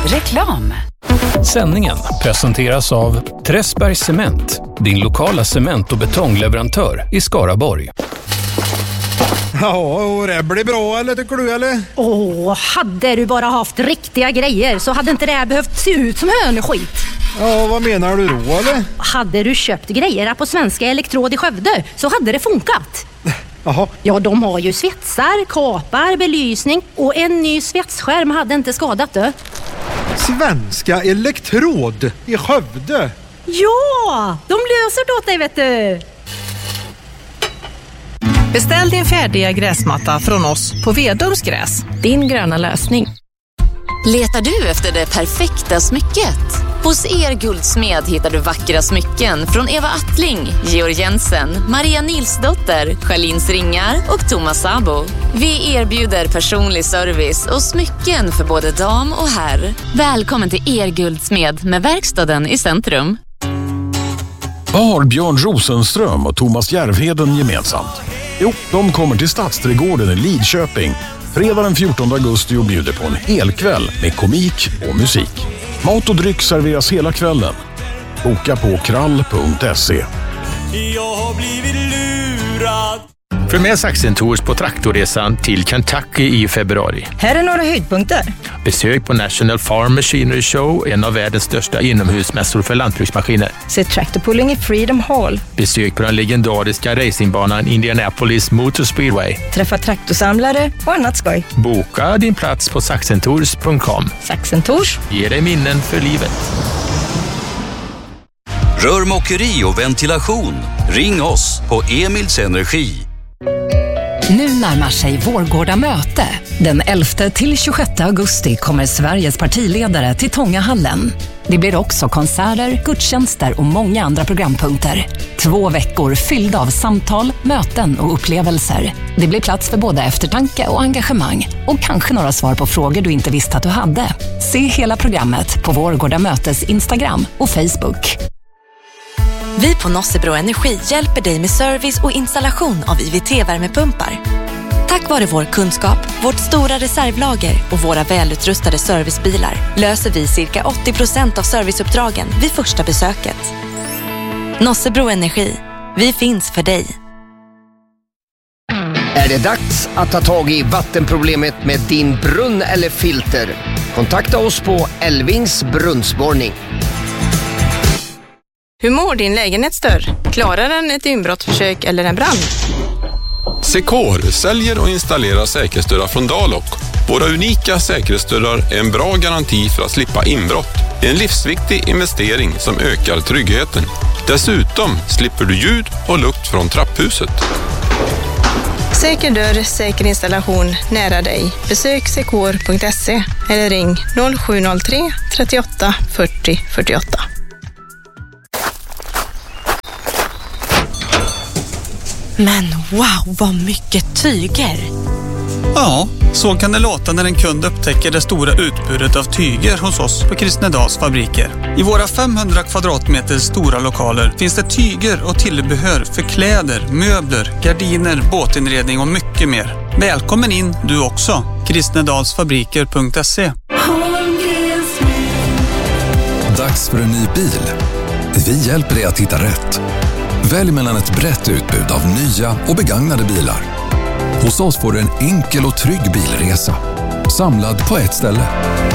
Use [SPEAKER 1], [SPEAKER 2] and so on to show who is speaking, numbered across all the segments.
[SPEAKER 1] Reklam.
[SPEAKER 2] Sändningen presenteras av Träsbergs Cement, din lokala cement- och betongleverantör i Skaraborg.
[SPEAKER 3] Ja, och det blir bra, eller tycker du, eller?
[SPEAKER 4] Hade du bara haft riktiga grejer så hade inte det här behövt se ut som hönskit.
[SPEAKER 3] Ja, vad menar du då, eller?
[SPEAKER 4] Hade du köpt grejer på Svenska Elektrod i Skövde så hade det funkat.
[SPEAKER 3] Jaha.
[SPEAKER 4] Ja, de har ju svetsar, kapar, belysning och en ny svetsskärm hade inte skadat det.
[SPEAKER 3] Svenska Elektrod i Skövde?
[SPEAKER 4] Ja, de löser det åt dig, vet du.
[SPEAKER 5] Beställ din färdiga gräsmatta från oss på Vedums gräs.
[SPEAKER 4] Din gröna lösning.
[SPEAKER 1] Letar du efter det perfekta smycket? Hos Guldsmed hittar du vackra smycken från Eva Attling, Georg Jensen, Maria Nilsdotter, Charlins Ringar och Thomas Sabo. Vi erbjuder personlig service och smycken för både dam och herr. Välkommen till Guldsmed med verkstaden i centrum.
[SPEAKER 6] Vad har Björn Rosenström och Thomas Järvheden gemensamt? Jo, de kommer till Stadsträdgården i Lidköping fredag den 14 augusti och bjuder på en hel kväll med komik och musik. Mat och dryck serveras hela kvällen. Boka på krall.se.
[SPEAKER 7] Jag har blivit lurad.
[SPEAKER 8] Följ med Saxen Tours på traktorresan till Kentucky i februari.
[SPEAKER 5] Här är några höjdpunkter.
[SPEAKER 8] Besök på National Farm Machinery Show, en av världens största inomhusmässor för lantbruksmaskiner.
[SPEAKER 5] Se traktorpulling i Freedom Hall.
[SPEAKER 8] Besök på den legendariska racingbanan Indianapolis Motor Speedway.
[SPEAKER 5] Träffa traktorsamlare och annat skoj.
[SPEAKER 8] Boka din plats på saxentours.com.
[SPEAKER 5] Saxen Tours
[SPEAKER 8] Ge dig minnen för livet.
[SPEAKER 9] Rörmokeri och ventilation. Ring oss på Emils Energi.
[SPEAKER 10] Nu närmar sig Vårgårda möte. Den 11 till 26 augusti kommer Sveriges partiledare till Tångahallen. Det blir också konserter, gudstjänster och många andra programpunkter. 2 veckor fyllda av samtal, möten och upplevelser. Det blir plats för både eftertanke och engagemang. Och kanske några svar på frågor du inte visste att du hade. Se hela programmet på Vårgårda mötes Instagram och Facebook.
[SPEAKER 11] Vi på Nossebro Energi hjälper dig med service och installation av IVT-värmepumpar. Tack vare vår kunskap, vårt stora reservlager och våra välutrustade servicebilar löser vi cirka 80% av serviceuppdragen vid första besöket. Nossebro Energi. Vi finns för dig.
[SPEAKER 12] Är det dags att ta tag i vattenproblemet med din brunn eller filter? Kontakta oss på Elvings brunnsborrning.
[SPEAKER 5] Hur mår din lägenhetsdörr? Klarar den ett inbrottsförsök eller en brand?
[SPEAKER 13] Secor säljer och installerar säkerhetsdörrar från Dalok. Våra unika säkerhetsdörrar är en bra garanti för att slippa inbrott. Det är en livsviktig investering som ökar tryggheten. Dessutom slipper du ljud och lukt från trapphuset.
[SPEAKER 5] Säker dörr, säker installation nära dig. Besök secor.se eller ring 0703 38 40 48.
[SPEAKER 11] Men wow, vad mycket tyger!
[SPEAKER 7] Ja, så kan det låta när en kund upptäcker det stora utbudet av tyger hos oss på Kristnedals fabriker. I våra 500 kvadratmeter stora lokaler finns det tyger och tillbehör för kläder, möbler, gardiner, båtinredning och mycket mer. Välkommen in du också. Kristnedalsfabriker.se.
[SPEAKER 14] Dags för en ny bil. Vi hjälper dig att hitta rätt. Välj mellan ett brett utbud av nya och begagnade bilar. Hos oss får du en enkel och trygg bilresa. Samlad på ett ställe.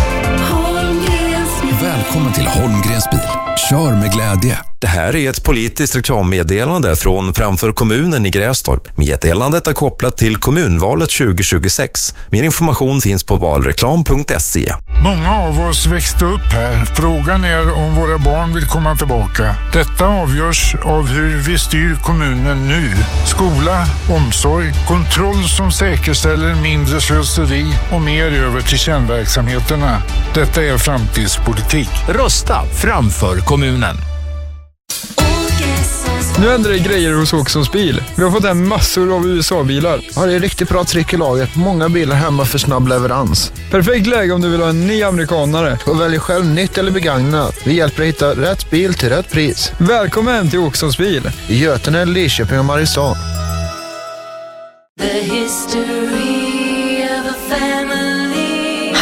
[SPEAKER 14] Välkommen till Holmgrens bil. Kör med glädje.
[SPEAKER 15] Det här är ett politiskt reklammeddelande från Framför kommunen i Grästorp. Meddelandet är kopplat till kommunvalet 2026. Mer information finns på valreklam.se.
[SPEAKER 16] Många av oss växte upp här. Frågan är om våra barn vill komma tillbaka. Detta avgörs av hur vi styr kommunen nu. Skola, omsorg, kontroll som säkerställer mindre slöseri och mer över till kärnverksamheterna. Detta är framtidspolitik.
[SPEAKER 17] Rösta framför kommunen.
[SPEAKER 18] Nu ändrar det grejer hos Åkessons bil. Vi har fått hem massor av USA-bilar.
[SPEAKER 19] Ja, det är riktigt bra trick i laget. Många bilar hemma för snabb leverans.
[SPEAKER 18] Perfekt läge om du vill ha en ny amerikanare.
[SPEAKER 19] Och välj själv nytt eller begagnat. Vi hjälper dig hitta rätt bil till rätt pris.
[SPEAKER 18] Välkommen hem till Åkessons bil.
[SPEAKER 19] I Götene, Lidköping och Mariestad.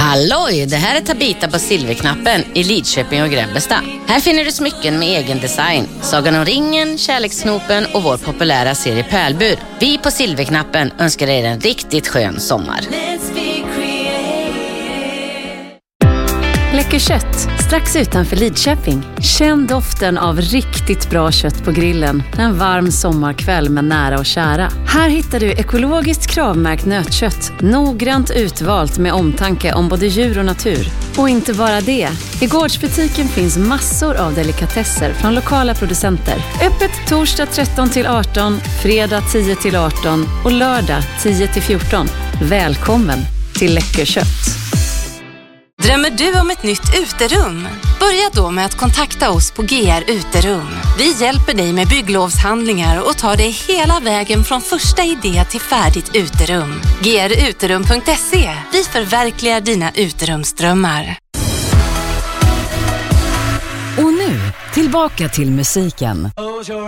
[SPEAKER 20] Halloj, det här är Tabita på Silverknappen i Lidköping och Grebbestad. Här finner du smycken med egen design. Sagan om ringen, kärleksknopen och vår populära serie Pärlbur. Vi på Silverknappen önskar er en riktigt skön sommar.
[SPEAKER 21] Läcker kött, strax utanför Lidköping. Känn doften av riktigt bra kött på grillen en varm sommarkväll med nära och kära. Här hittar du ekologiskt kravmärkt nötkött, noggrant utvalt med omtanke om både djur och natur. Och inte bara det. I gårdsbutiken finns massor av delikatesser från lokala producenter. Öppet torsdag 13-18, fredag 10-18 och lördag 10-14. Välkommen till Läcker kött.
[SPEAKER 11] Drömmer du om ett nytt uterum? Börja då med att kontakta oss på GR Uterum. Vi hjälper dig med bygglovshandlingar och tar dig hela vägen från första idé till färdigt uterum. gruterum.se. Vi förverkligar dina uterumsdrömmar.
[SPEAKER 10] Och nu, tillbaka till musiken.